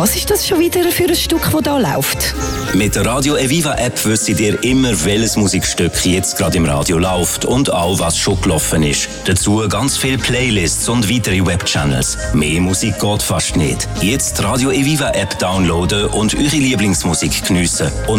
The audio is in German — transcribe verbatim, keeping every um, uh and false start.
Was ist das schon wieder für ein Stück, das da läuft? Mit der Radio Eviva App wisst ihr immer, welches Musikstück jetzt gerade im Radio läuft und auch was schon gelaufen ist. Dazu ganz viele Playlists und weitere Webchannels. Mehr Musik geht fast nicht. Jetzt Radio Eviva App downloaden und eure Lieblingsmusik geniessen.